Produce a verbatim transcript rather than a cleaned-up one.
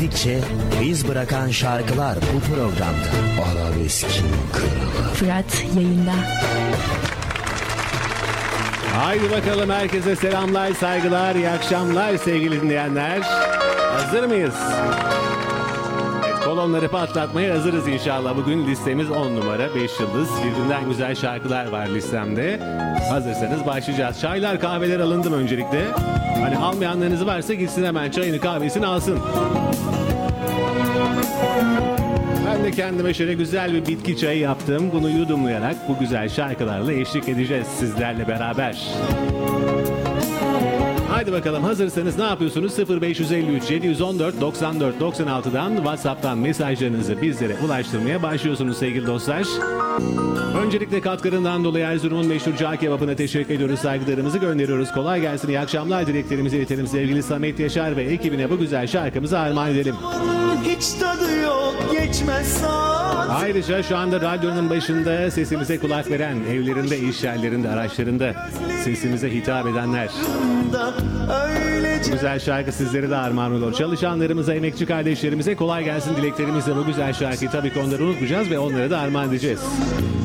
Gittikçe iz bırakan şarkılar bu programda. Arabeskin kralı Fırat yayında. Haydi bakalım, herkese selamlar, saygılar, iyi akşamlar sevgili dinleyenler. Hazır mıyız? Evet, kolonları patlatmaya hazırız inşallah. Bugün listemiz on numara, beş yıldız. Birbirinden güzel şarkılar var listemde. Hazırsanız başlayacağız. Çaylar, kahveler alındım öncelikle. Hani almayanlarınız varsa gitsin hemen çayını kahvesini alsın. Ben de kendime şöyle güzel bir bitki çayı yaptım. Bunu yudumlayarak bu güzel şarkılarla eşlik edeceğiz sizlerle beraber. Haydi bakalım, hazırsanız ne yapıyorsunuz? sıfır beş yüz elli üç yedi yüz on dört doksan dört doksan altıdan WhatsApp'tan mesajlarınızı bizlere ulaştırmaya başlıyorsunuz sevgili dostlar. Öncelikle katkılarından dolayı Erzurum'un meşhur cağ kebabına teşekkür ediyoruz, saygılarımızı gönderiyoruz. Kolay gelsin, iyi akşamlar dileklerimizi iletelim sevgili Samet Yaşar ve ekibine bu güzel şarkımızı armağan edelim. Hiç tadı yok, geçmez saat. Ayrıca şu anda radyonun başında sesimize kulak veren, evlerinde, iş yerlerinde, araçlarında sesimize hitap edenler. Bu güzel şarkı sizlere de armağan olur. Çalışanlarımıza, emekçi kardeşlerimize kolay gelsin dileklerimizle bu güzel şarkıyı tabii ki onları unutmayacağız ve onlara da armağan edeceğiz.